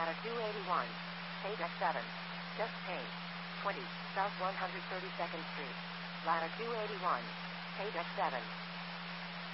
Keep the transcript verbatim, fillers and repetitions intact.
Ladder two eighty-one. Page X seven. Just page. twenty, South one hundred thirty-second Street. Ladder two eighty-one. Page X seven.